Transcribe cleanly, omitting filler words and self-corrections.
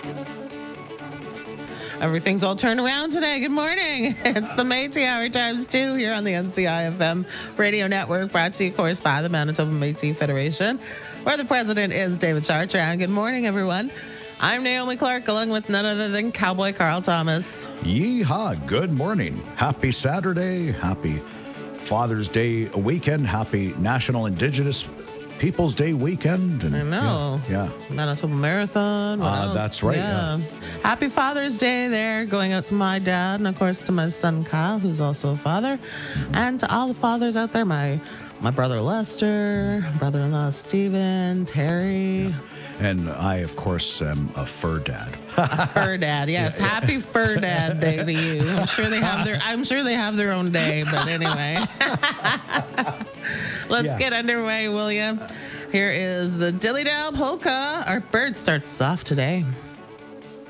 Everything's all turned around today. Good morning. It's the Métis Hour times 2 here on the NCIFM Radio Network, brought to you, of course, by the Manitoba Métis Federation, where the president is David Chartrand. Good morning, everyone. I'm Naomi Clark, along with none other than Cowboy Carl Thomas. Yeehaw. Good morning. Happy Saturday. Happy Father's Day weekend. Happy National Indigenous Peoples Day weekend. And, I know. Yeah. Manitoba Marathon. What else? That's right. Yeah. Happy Father's Day there, going out to my dad and, of course, to my son Kyle, who's also a father, and to all the fathers out there, my brother Lester, brother-in-law Stephen, Terry. Yeah. And I, of course, am a fur dad. A fur dad, yes. Yeah. Happy Fur Dad Day to you. I'm sure they have their own day, but anyway. Let's get underway, will you? Here is the Dilly Dal Polka. Our bird starts off today.